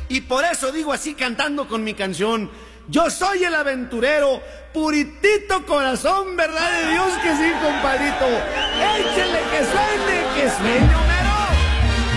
y por eso digo así cantando con mi canción: yo soy el aventurero, puritito corazón, verdad de Dios que sí, compadrito. Échele que suene, que sueño.